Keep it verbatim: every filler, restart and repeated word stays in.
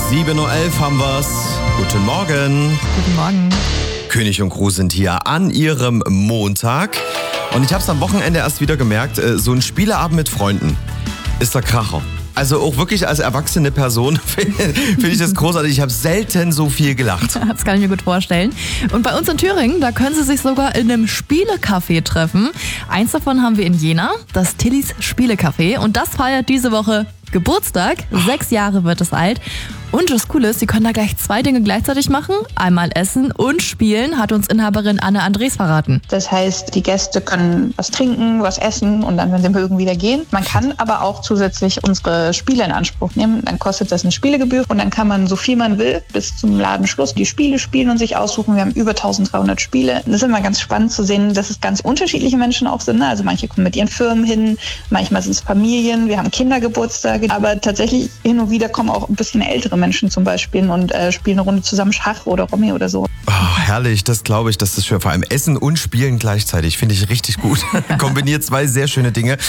sieben Uhr elf haben wir's. Guten Morgen. Guten Morgen. König und Crew sind hier an ihrem Montag. Und ich habe es am Wochenende erst wieder gemerkt, so ein Spieleabend mit Freunden ist der Kracher. Also auch wirklich als erwachsene Person finde find ich das großartig. Ich habe selten so viel gelacht. Das kann ich mir gut vorstellen. Und bei uns in Thüringen, da können Sie sich sogar in einem Spielecafé treffen. Eins davon haben wir in Jena, das Tillys Spielecafé. Und das feiert diese Woche Geburtstag. Sechs Jahre wird es alt. Und das Coole ist, Sie können da gleich zwei Dinge gleichzeitig machen. Einmal essen und spielen, hat uns Inhaberin Anne Andres verraten. Das heißt, die Gäste können was trinken, was essen und dann, wenn sie mögen, wieder gehen. Man kann aber auch zusätzlich unsere Spiele in Anspruch nehmen. Dann kostet das eine Spielegebühr und dann kann man, so viel man will, bis zum Ladenschluss die Spiele spielen und sich aussuchen. Wir haben über dreizehnhundert Spiele. Das ist immer ganz spannend zu sehen, dass es ganz unterschiedliche Menschen auch sind. Also manche kommen mit ihren Firmen hin, manchmal sind es Familien, wir haben Kindergeburtstage. Aber tatsächlich hin und wieder kommen auch ein bisschen ältere Menschen zum Beispiel und äh, spielen eine Runde zusammen Schach oder Rummy oder so. Oh, herrlich, das glaube ich, das ist schön. Vor allem Essen und Spielen gleichzeitig, finde ich richtig gut. Kombiniert zwei sehr schöne Dinge.